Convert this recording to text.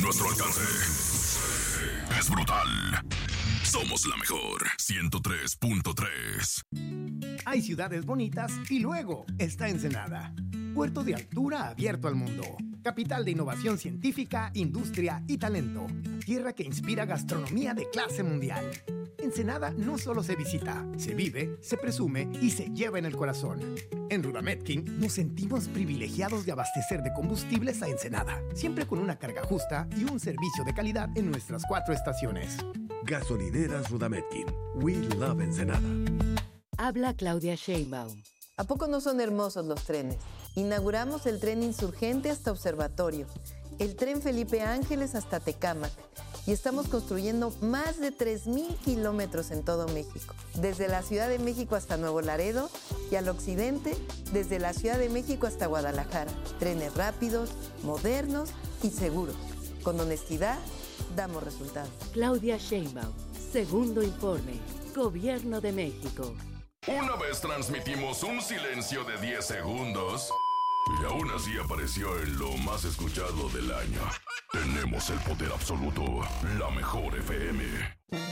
Nuestro alcance es brutal. Somos la mejor 103.3. Hay ciudades bonitas y luego está Ensenada. Puerto de altura abierto al mundo. Capital de innovación científica, industria y talento. Tierra que inspira gastronomía de clase mundial. Ensenada no solo se visita, se vive, se presume y se lleva en el corazón. En Rudametkin nos sentimos privilegiados de abastecer de combustibles a Ensenada, siempre con una carga justa y un servicio de calidad en nuestras 4 estaciones. Gasolineras Rudametkin. We love Ensenada. Habla Claudia Sheinbaum. ¿A poco no son hermosos los trenes? Inauguramos el tren Insurgente hasta Observatorio, el tren Felipe Ángeles hasta Tecámac, y estamos construyendo más de 3,000 kilómetros en todo México, desde la Ciudad de México hasta Nuevo Laredo y al occidente, desde la Ciudad de México hasta Guadalajara. Trenes rápidos, modernos y seguros. Con honestidad, damos resultados. Claudia Sheinbaum, segundo informe, Gobierno de México. Una vez transmitimos un silencio de 10 segundos y aún así apareció en lo más escuchado del año. Tenemos el poder absoluto, la mejor FM.